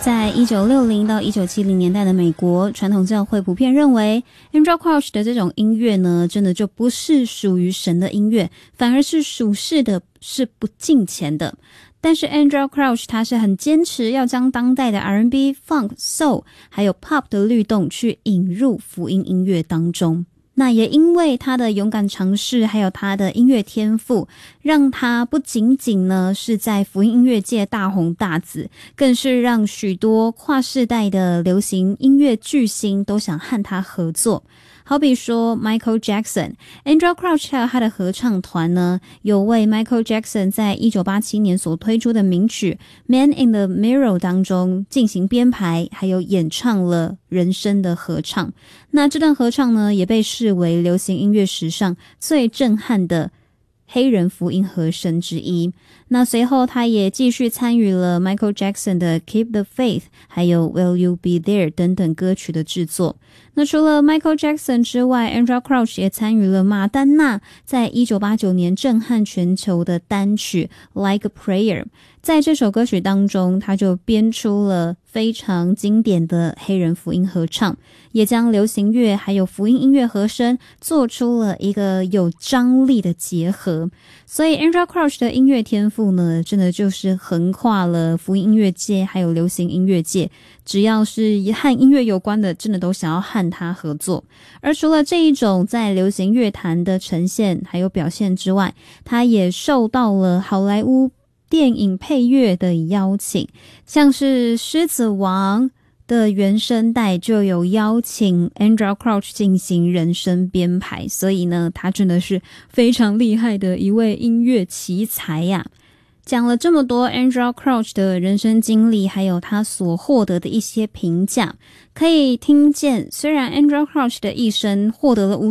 在1960到1970年代的美国，传统教会普遍认为 Andraé Crouch 的这种音乐呢，真的就不是属于神的音乐，反而是属世的，是不敬虔的。但是 Andraé Crouch 他是很坚持要将当代的 R&B、Funk、Soul 还有 Pop 的律动去引入福音音乐当中。那也因为他的勇敢尝试，还有他的音乐天赋，让他不仅仅呢是在福音音乐界大红大紫，更是让许多跨世代的流行音乐巨星都想和他合作。好比说 Michael Jackson，Andraé Crouch 还有他的合唱团呢，有为 Michael Jackson 在1987年所推出的名曲 Man in the Mirror 当中进行编排，还有演唱了人声的合唱。那这段合唱呢，也被视为流行音乐史上最震撼的黑人福音和声之一。那随后他也继续参与了 Michael Jackson 的 Keep the Faith 还有 Will You Be There 等等歌曲的制作。那除了 Michael Jackson 之外， Andraé Crouch 也参与了马丹娜在1989年震撼全球的单曲 Like a Prayer。 在这首歌曲当中，他就编出了非常经典的黑人福音合唱，也将流行乐还有福音音乐和声做出了一个有张力的结合。所以 Andraé Crouch 的音乐天赋呢，真的就是横跨了福音音乐界还有流行音乐界，只要是和音乐有关的，真的都想要和他合作。而除了这一种在流行乐坛的呈现还有表现之外，他也受到了好莱坞电影配乐的邀请，像是狮子王的原声带就有邀请 Andraé Crouch 进行人声编排，所以呢，他真的是非常厉害的一位音乐奇才呀。讲了这么多 Andraé Crouch 的人生经历，还有他所获得的一些评价，可以听见虽然 Andraé Crouch 的一生获得了无